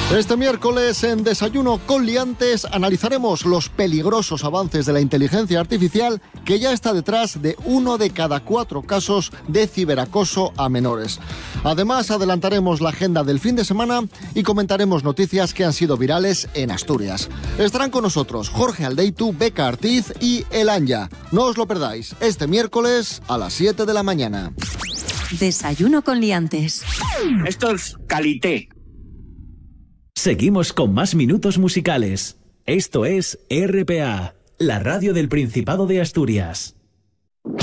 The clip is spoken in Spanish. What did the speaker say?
Este miércoles en Desayuno con Liantes analizaremos los peligrosos avances de la inteligencia artificial que ya está detrás de 1 de cada 4 casos de ciberacoso a menores. Además, adelantaremos la agenda del fin de semana y comentaremos noticias que han sido virales en Asturias. Estarán con nosotros Jorge Aldeitu, Beca Artiz y El Anya. No os lo perdáis, este miércoles a las 7 de la mañana. Desayuno con Liantes. Esto es calité. Seguimos con más minutos musicales. Esto es RPA, la radio del Principado de Asturias.